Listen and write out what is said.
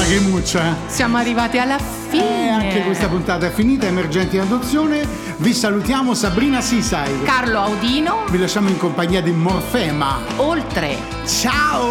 lagrimuccia. Siamo arrivati alla fine. Anche questa puntata è finita. Emergenti in adozione. Vi salutiamo, Sabrina Seaside, Carlo Audino. vi lasciamo in compagnia di Morfema. Oltre. Ciao.